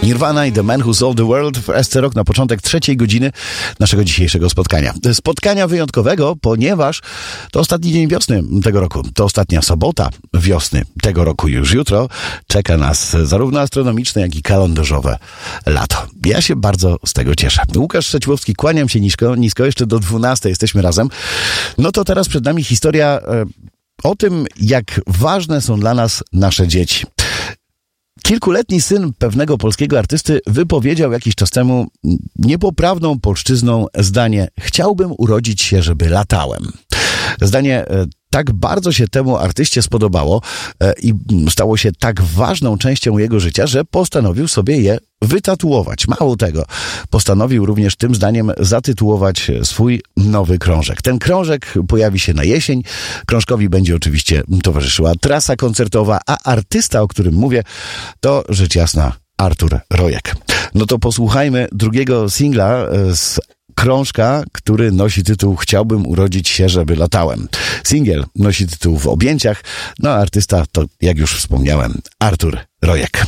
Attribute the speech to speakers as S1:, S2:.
S1: Nirvana i The Man Who Sold the World w SC Rock na początek 3. godziny naszego dzisiejszego spotkania. Spotkania wyjątkowego, ponieważ to ostatni dzień wiosny tego roku. To ostatnia sobota wiosny tego roku. Już jutro czeka nas zarówno astronomiczne, jak i kalendarzowe lato. Ja się bardzo z tego cieszę. Łukasz Szczeciłowski, kłaniam się nisko, jeszcze do 12 jesteśmy razem. No to teraz przed nami historia o tym, jak ważne są dla nas nasze dzieci. Kilkuletni syn pewnego polskiego artysty wypowiedział jakiś czas temu niepoprawną polszczyzną zdanie: chciałbym urodzić się, żeby latałem. Zdanie tak bardzo się temu artyście spodobało i stało się tak ważną częścią jego życia, że postanowił sobie je wytatuować. Mało tego, postanowił również tym zdaniem zatytułować swój nowy krążek. Ten krążek pojawi się na jesień. Krążkowi będzie oczywiście towarzyszyła trasa koncertowa, a artysta, o którym mówię, to rzecz jasna Artur Rojek. No to posłuchajmy drugiego singla z krążka, który nosi tytuł Chciałbym urodzić się, żeby latałem. Singiel nosi tytuł W objęciach, no a artysta to, jak już wspomniałem, Artur Rojek.